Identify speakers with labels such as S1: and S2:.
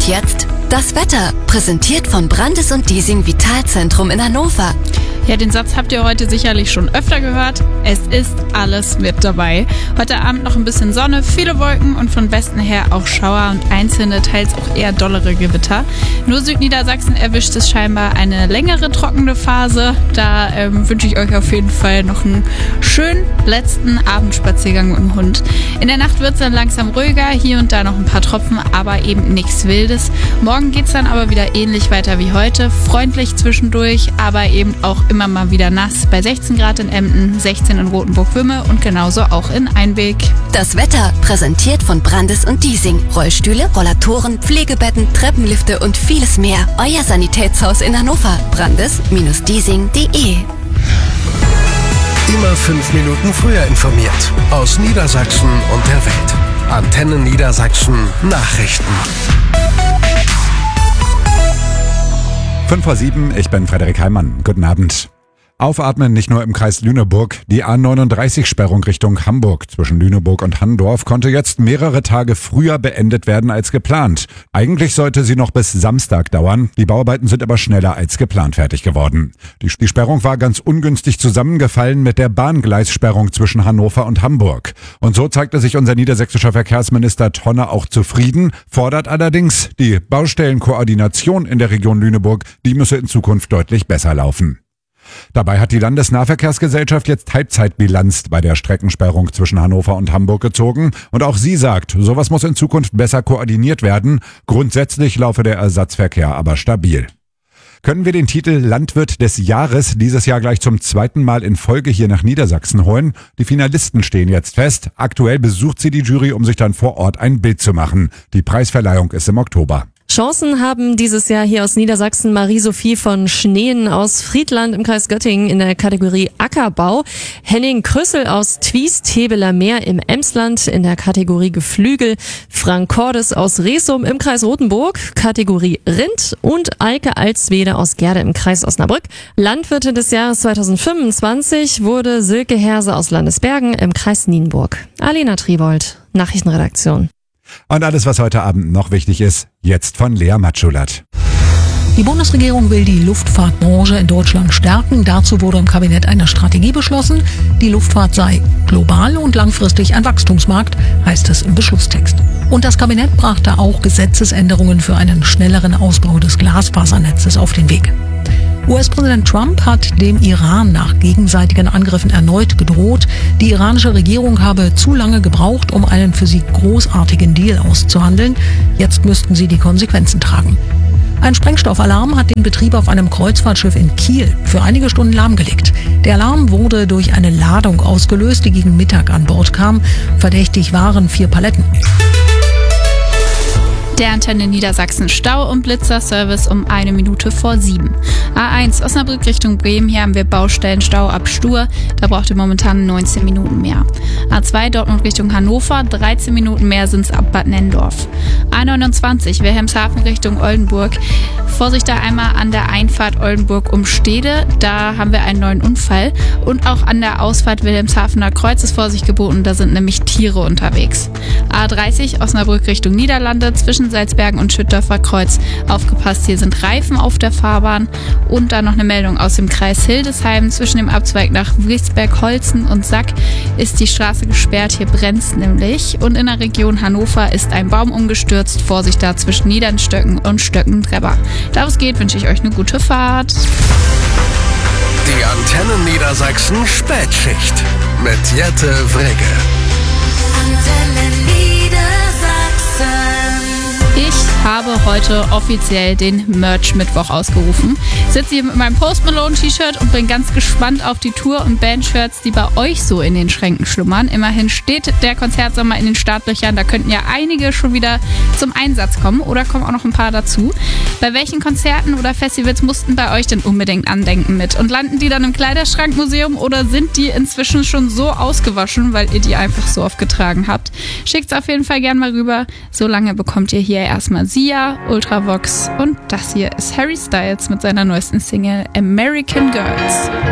S1: Und jetzt das Wetter, präsentiert von Brandes und Diesing Vitalzentrum in Hannover.
S2: Ja, den Satz habt ihr heute sicherlich schon öfter gehört. Es ist alles mit dabei. Heute Abend noch ein bisschen Sonne, viele Wolken und von Westen her auch Schauer und einzelne, teils auch eher dollere Gewitter. Nur Südniedersachsen erwischt es scheinbar eine längere trockene Phase. Da wünsche ich euch auf jeden Fall noch einen schönen letzten Abendspaziergang mit dem Hund. In der Nacht wird es dann langsam ruhiger, hier und da noch ein paar Tropfen, aber eben nichts Wildes. Morgen geht es dann aber wieder ähnlich weiter wie heute. Freundlich zwischendurch, aber eben auch immer mal wieder nass. Bei 16 Grad in Emden, 16 in Rothenburg-Wümme und genauso auch in Einweg.
S1: Das Wetter, präsentiert von Brandes und Diesing. Rollstühle, Rollatoren, Pflegebetten, Treppenlifte und vieles mehr. Euer Sanitätshaus in Hannover. brandes-diesing.de.
S3: Immer 5 Minuten früher informiert. Aus Niedersachsen und der Welt. Antenne Niedersachsen Nachrichten.
S4: 5:07, ich bin Frederik Heimann. Guten Abend. Aufatmen nicht nur im Kreis Lüneburg. Die A39-Sperrung Richtung Hamburg zwischen Lüneburg und Handorf konnte jetzt mehrere Tage früher beendet werden als geplant. Eigentlich sollte sie noch bis Samstag dauern. Die Bauarbeiten sind aber schneller als geplant fertig geworden. Die Sperrung war ganz ungünstig zusammengefallen mit der Bahngleissperrung zwischen Hannover und Hamburg. Und so zeigte sich unser niedersächsischer Verkehrsminister Tonne auch zufrieden, fordert allerdings, die Baustellenkoordination in der Region Lüneburg, die müsse in Zukunft deutlich besser laufen. Dabei hat die Landesnahverkehrsgesellschaft jetzt Halbzeitbilanz bei der Streckensperrung zwischen Hannover und Hamburg gezogen. Und auch sie sagt, sowas muss in Zukunft besser koordiniert werden. Grundsätzlich laufe der Ersatzverkehr aber stabil. Können wir den Titel Landwirt des Jahres dieses Jahr gleich zum 2. Mal in Folge hier nach Niedersachsen holen? Die Finalisten stehen jetzt fest. Aktuell besucht sie die Jury, um sich dann vor Ort ein Bild zu machen. Die Preisverleihung ist im Oktober.
S5: Chancen haben dieses Jahr hier aus Niedersachsen Marie-Sophie von Schneen aus Friedland im Kreis Göttingen in der Kategorie Ackerbau, Henning Krüssel aus Twiest-Hebeler Meer im Emsland in der Kategorie Geflügel, Frank Cordes aus Resum im Kreis Rothenburg, Kategorie Rind und Eike Alswede aus Gerde im Kreis Osnabrück. Landwirtin des Jahres 2025 wurde Silke Herse aus Landesbergen im Kreis Nienburg. Alena Triebold, Nachrichtenredaktion.
S4: Und alles, was heute Abend noch wichtig ist, jetzt von Lea Matschulat.
S6: Die Bundesregierung will die Luftfahrtbranche in Deutschland stärken. Dazu wurde im Kabinett eine Strategie beschlossen. Die Luftfahrt sei global und langfristig ein Wachstumsmarkt, heißt es im Beschlusstext. Und das Kabinett brachte auch Gesetzesänderungen für einen schnelleren Ausbau des Glasfasernetzes auf den Weg. US-Präsident Trump hat dem Iran nach gegenseitigen Angriffen erneut gedroht. Die iranische Regierung habe zu lange gebraucht, um einen für sie großartigen Deal auszuhandeln. Jetzt müssten sie die Konsequenzen tragen. Ein Sprengstoffalarm hat den Betrieb auf einem Kreuzfahrtschiff in Kiel für einige Stunden lahmgelegt. Der Alarm wurde durch eine Ladung ausgelöst, die gegen Mittag an Bord kam. Verdächtig waren 4 Paletten.
S2: Der Antenne Niedersachsen Stau- und Blitzerservice um 6:01. A1 Osnabrück Richtung Bremen, hier haben wir Baustellenstau ab Stur, da braucht ihr momentan 19 Minuten mehr. A2 Dortmund Richtung Hannover, 13 Minuten mehr sind es ab Bad Nenndorf. A29 Wilhelmshaven Richtung Oldenburg, Vorsicht da einmal an der Einfahrt Oldenburg um Stede, da haben wir einen neuen Unfall. Und auch an der Ausfahrt Wilhelmshavener Kreuz ist Vorsicht geboten, da sind nämlich Tiere unterwegs. A30 Osnabrück Richtung Niederlande, zwischen Salzbergen und Schüttorfer Kreuz. Aufgepasst, hier sind Reifen auf der Fahrbahn. Und dann noch eine Meldung aus dem Kreis Hildesheim. Zwischen dem Abzweig nach Wiesberg, Holzen und Sack ist die Straße gesperrt. Hier brennt's nämlich. Und in der Region Hannover ist ein Baum umgestürzt. Vorsicht da zwischen Niedernstöcken und Stöckentreber. Da es geht, wünsche ich euch eine gute Fahrt.
S3: Die Antenne Niedersachsen Spätschicht mit Jette Wrege.
S7: Antenne Niedersachsen.
S2: Ich habe heute offiziell den Merch-Mittwoch ausgerufen. Ich sitze hier mit meinem Post Malone-T-Shirt und bin ganz gespannt auf die Tour- und Bandshirts, die bei euch so in den Schränken schlummern. Immerhin steht der Konzertsommer in den Startlöchern. Da könnten ja einige schon wieder zum Einsatz kommen oder kommen auch noch ein paar dazu. Bei welchen Konzerten oder Festivals mussten bei euch denn unbedingt andenken mit? Und landen die dann im Kleiderschrankmuseum oder sind die inzwischen schon so ausgewaschen, weil ihr die einfach so oft getragen habt? Schickt's auf jeden Fall gern mal rüber. Solange bekommt ihr hier erstmal Sia, Ultravox und das hier ist Harry Styles mit seiner neuesten Single American Girls.